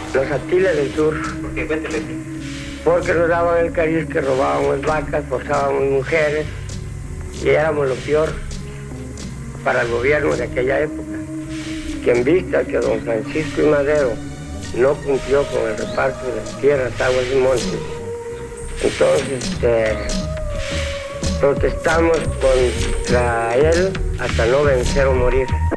Los Atiles del Sur. ¿Por qué? Cuénteme. Porque nos daban el cariz que robábamos vacas, forzábamos mujeres y éramos lo peor para el gobierno de aquella época. Que en vista que don Francisco I. Madero no cumplió con el reparto de las tierras, aguas y montes, entonces protestamos contra él hasta no vencer o morir.